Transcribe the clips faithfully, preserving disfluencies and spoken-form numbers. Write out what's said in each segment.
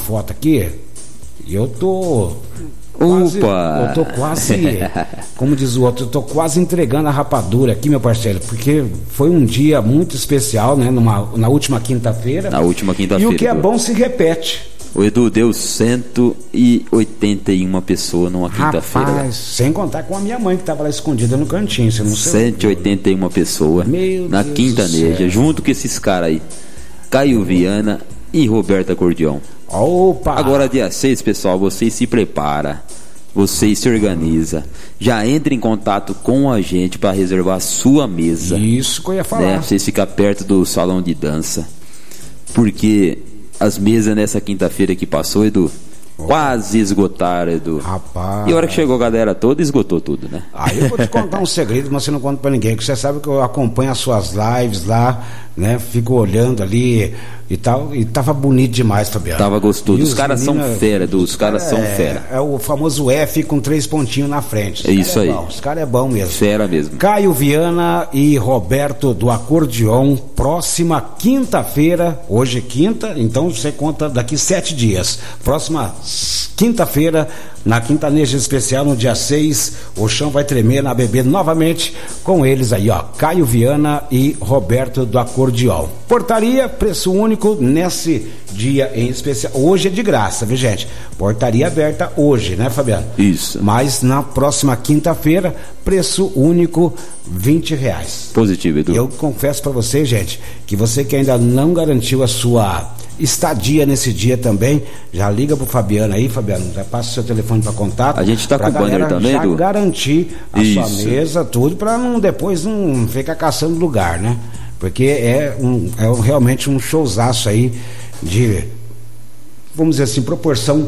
foto aqui e eu tô quase, Opa! eu tô quase, como diz o outro, eu tô quase entregando a rapadura aqui, meu parceiro, porque foi um dia muito especial, né? Numa, na última quinta-feira. Na última quinta-feira. E o que é bom se repete. O Edu deu cento e oitenta e uma pessoas numa quinta-feira. Rapaz, sem contar com a minha mãe que estava lá escondida no cantinho, você não sei. cento e oitenta e uma pessoas na Deus Quintaneja, junto com esses caras aí, Caio Viana e Roberto Acordeon. Opa! Agora dia seis, pessoal, vocês se preparam, vocês se organizam, já entre em contato com a gente para reservar a sua mesa. Isso que eu ia falar. Né? Vocês ficam perto do salão de dança, porque as mesas nessa quinta-feira que passou, Edu, quase esgotaram, Edu. Rapaz. E a hora que chegou a galera toda, esgotou tudo, né? Aí eu vou te contar um segredo, mas você não conta pra ninguém, que você sabe que eu acompanho as suas lives lá, né? Fico olhando ali e tal, e tava bonito demais, Fabiano. Tava gostoso. E Os, os caras menina, são fera, Edu, os caras é, são fera. É o famoso F com três pontinhos na frente. Os É isso é aí. Bom, os caras é bom mesmo. Fera mesmo. Caio Viana e Roberto do Acordeon, próxima quinta-feira, hoje é quinta, então você conta daqui sete dias. Próxima quinta-feira, na Quintaneja Especial, no dia seis, o chão vai tremer na bebê novamente com eles aí, ó, Caio Viana e Roberto do Acordeon. Portaria, preço único nesse dia em especial. Hoje é de graça, viu, gente? Portaria aberta hoje, né, Fabiano? Isso. Mas na próxima quinta-feira, preço único, vinte reais. Positivo, Edu. Eu confesso pra você, gente, que você que ainda não garantiu a sua estadia nesse dia também, já liga pro Fabiano aí, Fabiano, já passa o seu telefone para contato. A gente tá com o banner também, já Edu? garantir a Isso. sua mesa, tudo, para não depois não ficar caçando lugar, né? Porque é, um, é um, realmente um showzaço aí de, vamos dizer assim, proporção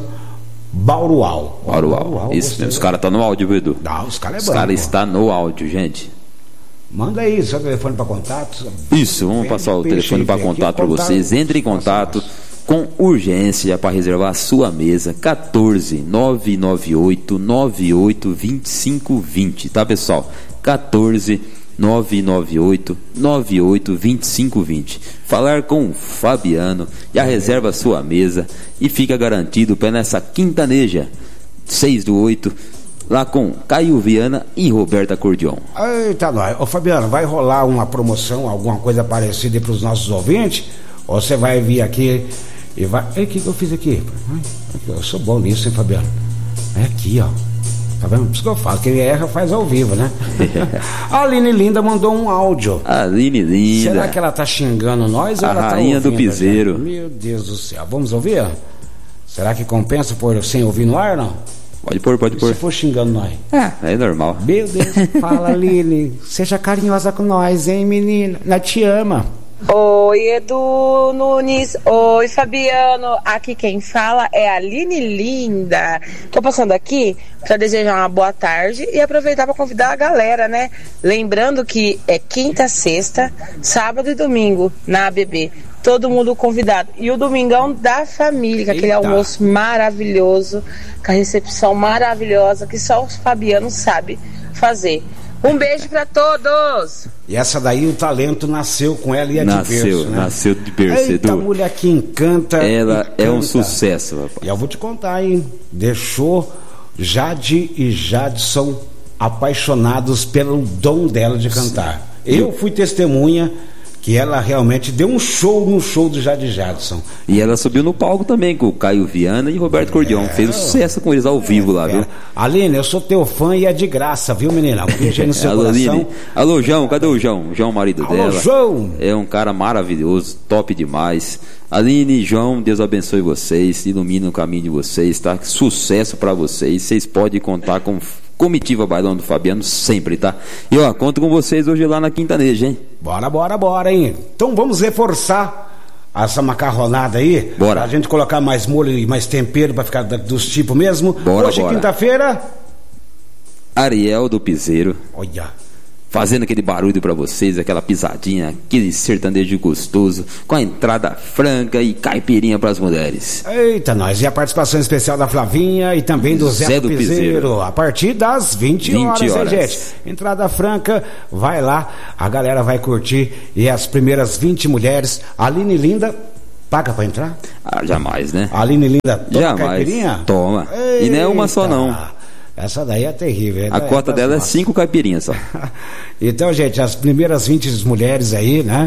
Baurual. Baurual. Isso mesmo. Os caras estão no áudio, Edu. Não, os caras é Os bom. caras estão no áudio, gente. Manda aí seu telefone para contato. Isso, vamos Vende passar o peixe telefone aí, para tem aqui, contato para contato, vocês. Entre em contato com urgência para reservar a sua mesa. quatorze, nove nove oito, nove oito dois cinco dois zero, tá, pessoal? quatorze, nove nove oito, nove oito dois cinco dois zero. Falar com o Fabiano, já reserva a sua mesa e fica garantido para nessa Quintaneja, seis do oito, lá com Caio Viana e Roberto Acordeon. Eita, nós. Ô, Fabiano, vai rolar uma promoção, alguma coisa parecida para os nossos ouvintes? Ou você vai vir aqui e vai... Ei, o que, que eu fiz aqui? Eu sou bom nisso, hein, Fabiano? É aqui, ó. Tá vendo? Por isso que eu falo, quem erra faz ao vivo, né? A Aline Linda mandou um áudio. Aline Linda. Será que ela tá xingando nós ou a ela tá rainha do ouvindo, piseiro. gente? Meu Deus do céu. Vamos ouvir? Será que compensa pôr sem ouvir no ar, não? Pode pôr, pode E pôr. se for xingando nós? É, é normal. Meu Deus, fala, Aline. Seja carinhosa com nós, hein, menina? Nós te ama. Oi, Edu Nunes. Oi, Fabiano. Aqui quem fala é a Aline Linda. Tô passando aqui para desejar uma boa tarde e aproveitar para convidar a galera, né? Lembrando que é quinta, sexta, sábado e domingo na A B B. Todo mundo convidado. E o domingão da família, com aquele Eita. almoço maravilhoso, com a recepção maravilhosa que só o Fabiano sabe fazer. Um beijo para todos! E essa daí o talento nasceu com ela e é Nasceu, de berço, né? nasceu de berço, Eita, Edu. mulher que encanta. Ela é um encanta. sucesso, rapaz. E eu vou te contar, hein? Deixou Jade e Jadson apaixonados pelo dom dela de cantar. Sim. Eu fui testemunha que ela realmente deu um show no show do Jade Jadson. E ela subiu no palco também com o Caio Viana e Roberto Acordeon. Fez um sucesso com eles ao vivo lá, viu? Aline, eu sou teu fã e é de graça, viu, menina? Um beijo aí no seu Alô, coração. Aline. Alô, João, cadê o João? O João, marido Alô, dela. João. É um cara maravilhoso, top demais. Aline e João, Deus abençoe vocês, ilumine o caminho de vocês, tá? Sucesso pra vocês. Vocês podem contar com Comitiva Bailão do Fabiano sempre, tá? E ó, conto com vocês hoje lá na Quintaneja, hein? Bora, bora, bora, hein? Então vamos reforçar essa macarronada aí. Bora. Pra gente colocar mais molho e mais tempero pra ficar da- dos tipos mesmo. Bora, Hoje, bora. quinta-feira. Ariel do Piseiro, Olha. fazendo aquele barulho pra vocês, aquela pisadinha, aquele sertanejo gostoso, com a entrada franca e caipirinha pras mulheres. Eita, nós. E a participação especial da Flavinha e também do Zé, Zé do do Piseiro. Piseiro. A partir das vinte horas, vinte hein, horas. gente? Entrada franca, vai lá, a galera vai curtir. E as primeiras vinte mulheres, Aline Linda Paga pra entrar? Ah, jamais, né? A Aline Linda toma jamais. caipirinha? Toma. Eita. E não é uma só, não. Essa daí é terrível. A é cota das dela nossas. é cinco caipirinhas só. Então, gente, as primeiras vinte mulheres aí, né?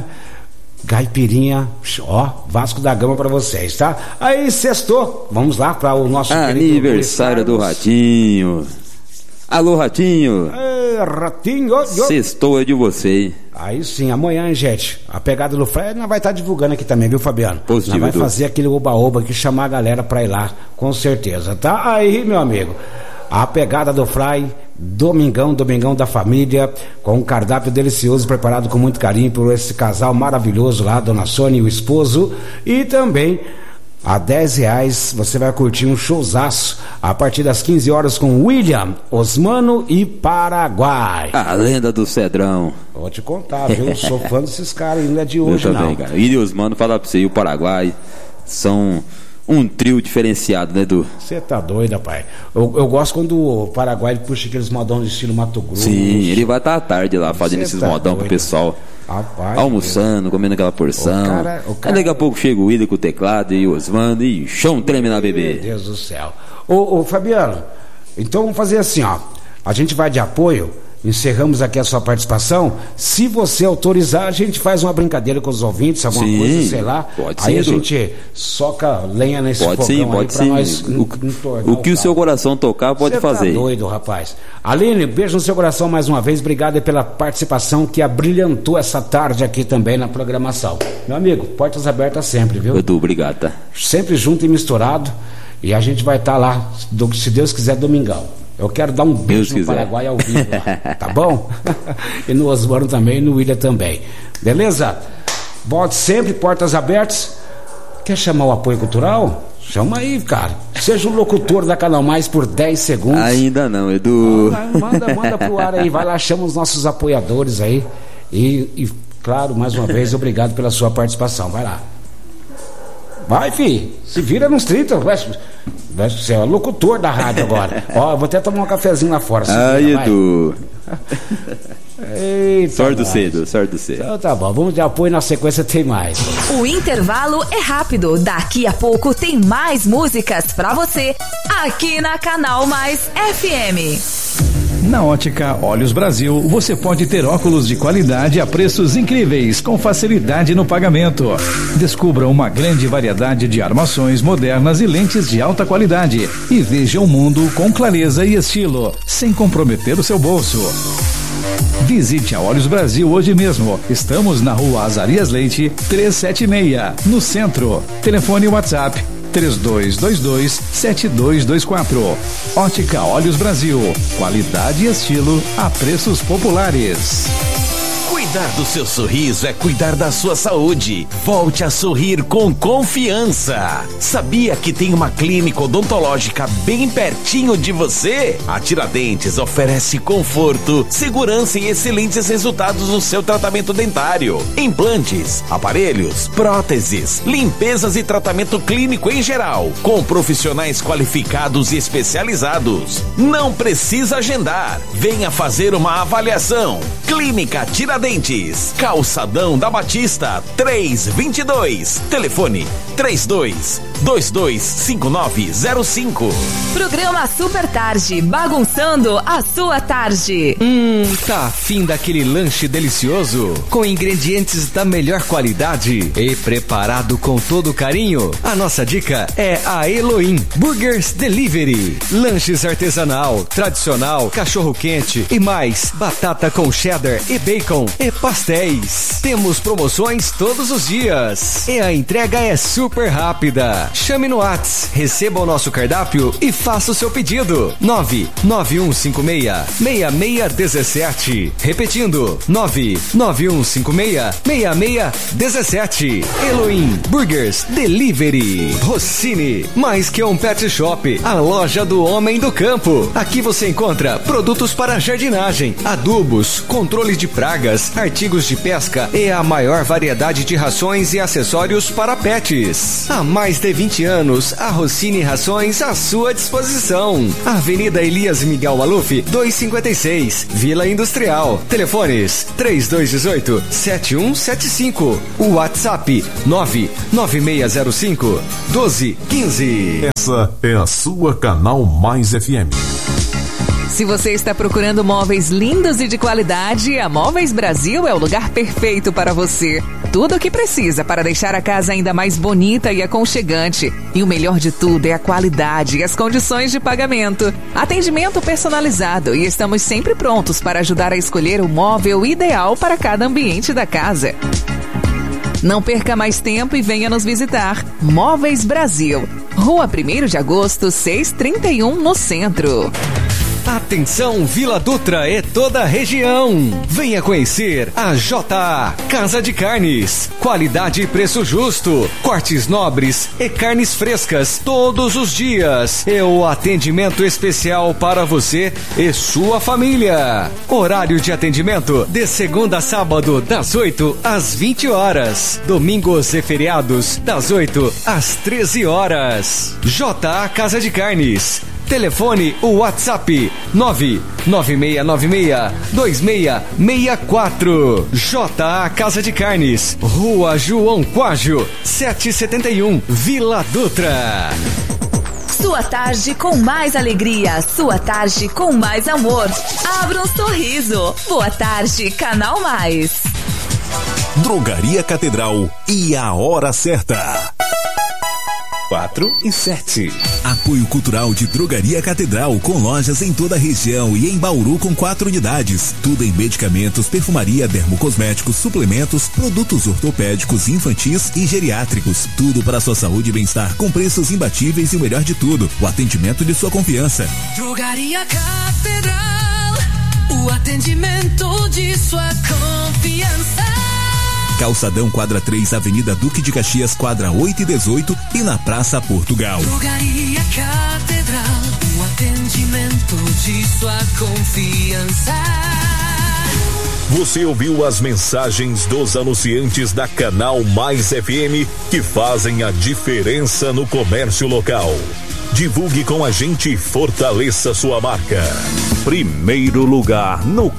Caipirinha, ó, Vasco da Gama pra vocês, tá? Aí, sextou. Vamos lá para o nosso aniversário do Ratinho. Alô, Ratinho. Ei, Ratinho. Sextou é de você. Aí sim, amanhã, gente, a pegada do Fly nós vai estar divulgando aqui também, viu, Fabiano? Positivo, nós vai Edu. fazer aquele oba-oba aqui, chamar a galera pra ir lá, com certeza, tá? Aí, meu amigo, a pegada do Fly, domingão, domingão da família, com um cardápio delicioso, preparado com muito carinho por esse casal maravilhoso lá, Dona Sônia e o esposo, e também... A dez reais você vai curtir um showzaço a partir das quinze horas com William, Osmano e Paraguai. A lenda do Cedrão. Vou te contar, viu? Eu sou fã desses caras, ainda é de hoje, Eu também, não. cara. William e Osmano, falar pra você, e o Paraguai são um trio diferenciado, né, Edu? Você tá doido, pai. Eu, eu gosto quando o Paraguai puxa aqueles modão de estilo Mato Grosso. Sim, ele vai estar à tarde lá fazendo Cê esses tá modão doido. pro pessoal. Rapaz, Almoçando, comendo aquela porção. O cara- o cara- Aí daqui a pouco chega o William com o teclado e o Osmando e chão treme na meu bebê. Deus do céu. Ô, ô, Fabiano, então vamos fazer assim, ó. A gente vai de apoio, encerramos aqui a sua participação. Se você autorizar, a gente faz uma brincadeira com os ouvintes, alguma Sim, coisa, sei lá. pode Aí sim, a Edu. gente soca lenha nesse Pode fogão sim, aí pode pra sim. nós O, entornar o que o carro. seu coração tocar, pode Cê fazer. Tá doido, rapaz. Aline, beijo no seu coração mais uma vez. Obrigado aí pela participação que abrilhantou essa tarde aqui também na programação. Meu amigo, portas abertas sempre, viu? Edu, obrigado, tá? Sempre junto e misturado. E a gente vai estar lá, do- se Deus quiser, domingão. Eu quero dar um Deus beijo no quiser. Paraguai ao vivo lá, tá bom? E no Osmano também, e no William também. Beleza? Volte sempre, portas abertas. Quer chamar o apoio cultural? Chama aí, cara. Seja o locutor da Canal Mais por dez segundos. Ainda não, Edu. Manda, manda, manda pro ar aí, vai lá, chama os nossos apoiadores aí. E, e, claro, mais uma vez, obrigado pela sua participação. Vai lá. Vai, fi. Se vira nos trinta. Vai, vai, você é o locutor da rádio agora. Ó, eu vou até tomar um cafezinho lá fora. se Ai, vira, vai. Edu. Eita, Sorte do nós. cedo, sorte do cedo. Então tá bom, vamos de apoio, na sequência tem mais. O intervalo é rápido. Daqui a pouco tem mais músicas pra você aqui na Canal Mais F M. Na Ótica Olhos Brasil, você pode ter óculos de qualidade a preços incríveis, com facilidade no pagamento. Descubra uma grande variedade de armações modernas e lentes de alta qualidade e veja o mundo com clareza e estilo, sem comprometer o seu bolso. Visite a Olhos Brasil hoje mesmo. Estamos na Rua Azarias Leite, trezentos e setenta e seis, no centro. Telefone e WhatsApp três dois dois dois, sete dois dois quatro. Ótica Olhos Brasil. Qualidade e estilo a preços populares. Cuidar do seu sorriso é cuidar da sua saúde. Volte a sorrir com confiança. Sabia que tem uma clínica odontológica bem pertinho de você? A Tiradentes oferece conforto, segurança e excelentes resultados no seu tratamento dentário. Implantes, aparelhos, próteses, limpezas e tratamento clínico em geral, com profissionais qualificados e especializados. Não precisa agendar. Venha fazer uma avaliação. Clínica Tiradentes, Calçadão da Batista, trezentos e vinte e dois. Telefone trinta e dois, vinte e dois, cinquenta e nove zero cinco. Programa Super Tarde, bagunçando a sua tarde. Hum, tá afim daquele lanche delicioso? Com ingredientes da melhor qualidade e preparado com todo carinho? A nossa dica é a Elohim Burgers Delivery. Lanches artesanal, tradicional, cachorro quente e mais batata com cheddar e bacon e pastéis. Temos promoções todos os dias e a entrega é super rápida. Chame no Whats, receba o nosso cardápio e faça o seu pedido. nove nove um cinco seis, seis seis um sete. Repetindo, nove nove um cinco seis, seis seis um sete. Elohim Burgers Delivery. Rossini, mais que um pet shop, a loja do homem do campo. Aqui você encontra produtos para jardinagem, adubos, controle de pragas artigos de pesca e a maior variedade de rações e acessórios para pets. Há mais de vinte anos, a Rossini Rações à sua disposição. Avenida Elias Miguel Maluf, duzentos e cinquenta e seis, Vila Industrial. Telefones três dois um oito, sete um sete cinco. O WhatsApp nove nove seis zero cinco, um dois um cinco. Essa é a sua Canal Mais F M. Se você está procurando móveis lindos e de qualidade, a Móveis Brasil é o lugar perfeito para você. Tudo o que precisa para deixar a casa ainda mais bonita e aconchegante. E o melhor de tudo é a qualidade e as condições de pagamento. Atendimento personalizado e estamos sempre prontos para ajudar a escolher o móvel ideal para cada ambiente da casa. Não perca mais tempo e venha nos visitar. Móveis Brasil, Rua primeiro de agosto, seiscentos e trinta e um, no centro. Atenção Vila Dutra e toda a região. Venha conhecer a J A Casa de Carnes. Qualidade e preço justo. Cortes nobres e carnes frescas todos os dias. E o atendimento especial para você e sua família. Horário de atendimento de segunda a sábado das oito às vinte horas. Domingos e feriados das oito às treze horas. J A Casa de Carnes. Telefone ou WhatsApp nove nove seis nove seis, dois seis seis quatro. J A Casa de Carnes, Rua João Quágio, setecentos e setenta e um, Vila Dutra. Sua tarde com mais alegria, sua tarde com mais amor. Abra um sorriso. Boa tarde, Canal Mais. Drogaria Catedral e a hora certa. quatro e sete. Apoio cultural de Drogaria Catedral, com lojas em toda a região e em Bauru com quatro unidades. Tudo em medicamentos, perfumaria, dermocosméticos, suplementos, produtos ortopédicos, infantis e geriátricos. Tudo para a sua saúde e bem-estar, com preços imbatíveis e o melhor de tudo, o atendimento de sua confiança. Drogaria Catedral, o atendimento de sua confiança. Calçadão Quadra três, Avenida Duque de Caxias, Quadra oito e dezoito e na Praça Portugal. Drogaria Catedral, o atendimento de sua confiança. Você ouviu as mensagens dos anunciantes da Canal Mais F M que fazem a diferença no comércio local. Divulgue com a gente e fortaleça sua marca. Primeiro lugar no